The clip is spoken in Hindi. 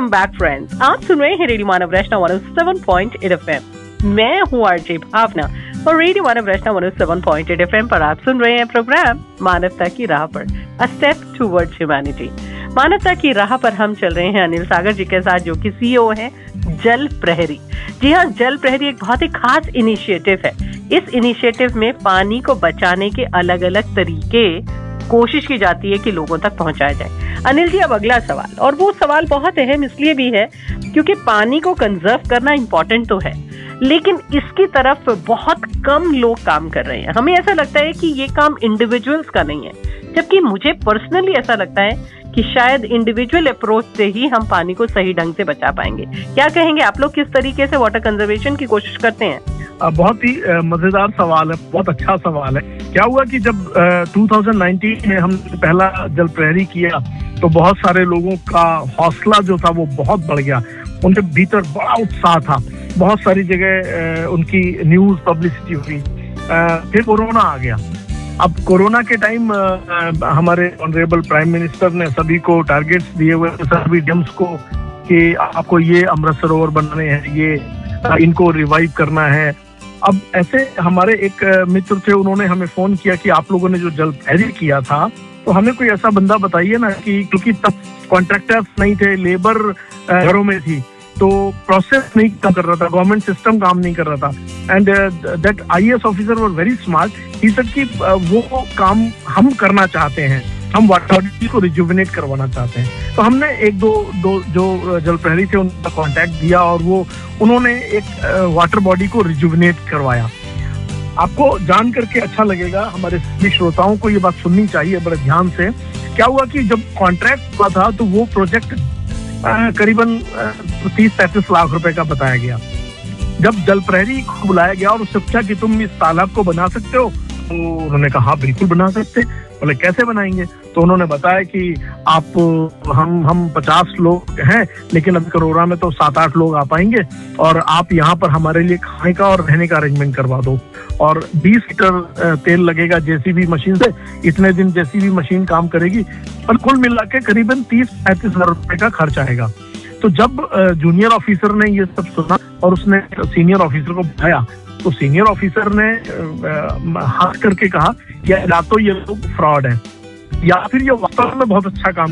Welcome back friends. आप सुन रहे हैं रेडियो मानव रचना 107.8 FM। मैं हूँ आरजे भावना और रेडियो मानव रचना 107.8 FM पर आप सुन रहे हैं प्रोग्राम मानवता की राह पर, अ स्टेप टुवर्ड्स ह्यूमैनिटी। मानवता की राह पर हम चल रहे हैं अनिल सागर जी के साथ, जो कि सीईओ हैं जल प्रहरी। जी हाँ, जल प्रहरी एक बहुत ही खास इनिशिएटिव है। इस इनिशिएटिव में पानी को बचाने के अलग अलग तरीके कोशिश की जाती है कि लोगों तक पहुंचाया जाए। अनिल जी, अब अगला सवाल, और वो सवाल बहुत अहम इसलिए भी है क्योंकि पानी को कंजर्व करना इंपॉर्टेंट तो है, लेकिन इसकी तरफ बहुत कम लोग काम कर रहे हैं। हमें ऐसा लगता है कि ये काम इंडिविजुअल्स का नहीं है, जबकि मुझे पर्सनली ऐसा लगता है कि शायद इंडिविजुअल अप्रोच से ही हम पानी को सही ढंग से बचा पाएंगे। क्या कहेंगे आप लोग, किस तरीके से वाटर कंजर्वेशन की कोशिश करते हैं? बहुत ही मजेदार सवाल है, बहुत अच्छा सवाल है। क्या हुआ कि जब 2019 में हमने पहला जल प्रहरी किया तो बहुत सारे लोगों का हौसला जो था वो बहुत बढ़ गया, उनके भीतर बड़ा उत्साह था, बहुत सारी जगह उनकी न्यूज पब्लिसिटी हुई। फिर कोरोना आ गया। अब कोरोना के टाइम हमारे ऑनरेबल प्राइम मिनिस्टर ने सभी को टारगेट्स दिए हुए सभी डैम्स को कि आपको ये अमृत सरोवर बनाने हैं, ये इनको रिवाइव करना है। अब ऐसे हमारे एक मित्र थे, उन्होंने हमें फोन किया कि आप लोगों ने जो जल प्रहरी किया था तो हमें कोई ऐसा बंदा बताइए ना, कि क्योंकि तब कॉन्ट्रैक्टर्स नहीं थे, लेबर घरों में थी, तो प्रोसेस नहीं काम कर रहा था, गवर्नमेंट सिस्टम काम नहीं कर रहा था। And that IAS officer were very smart. He said कि वो काम हम करना चाहते हैं, हम वाटर बॉडी को रिजुविनेट करवाना चाहते हैं। तो हमने एक दो जो जल प्रहरी थे उनका कांटेक्ट दिया और उन्होंने एक वाटर बॉडी को रिजुविनेट करवाया। आपको जान करके अच्छा लगेगा, हमारे सभी श्रोताओं को ये बात सुननी चाहिए बड़े ध्यान से। क्या हुआ कि जब कॉन्ट्रैक्ट हुआ था तो वो प्रोजेक्ट करीबन 30-35 लाख रुपए का बताया गया। जब जल प्रहरी को बुलाया गया और उससे पूछा कि तुम इस तालाब को बना सकते हो, तो उन्होंने कहा हाँ बिल्कुल बना सकते। बोले कैसे बनाएंगे? तो उन्होंने बताया कि हम 50 लोग हैं, लेकिन अभी कोरोना में तो 7-8 लोग आ पाएंगे, और आप यहाँ पर हमारे लिए खाने का और रहने का अरेंजमेंट करवा दो, और 20 लीटर तेल लगेगा जेसीबी मशीन से, इतने दिन जेसीबी मशीन काम करेगी, और कुल मिला के करीबन 30-35 हजार रुपए का खर्च आएगा। तो जब जूनियर ऑफिसर ने ये सब सुना और उसने सीनियर ऑफिसर को बुलाया, तो सीनियर ऑफिसर ने हाथ करके कहा कि या तो ये लोग फ्रॉड है या फिर ये वास्तव में बहुत अच्छा काम